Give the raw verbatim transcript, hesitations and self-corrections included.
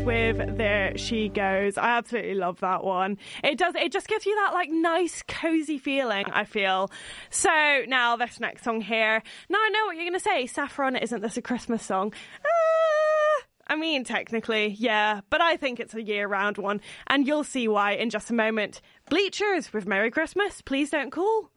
with There She Goes. I absolutely love that one. It does, it just gives you that like nice cozy feeling, I feel. So now this next song here. Now I know what you're going to say. Saffron, isn't this a Christmas song? Uh, I mean, technically, yeah, but I think it's a year-round one, and you'll see why in just a moment. Bleachers with Merry Christmas, Please Don't Call.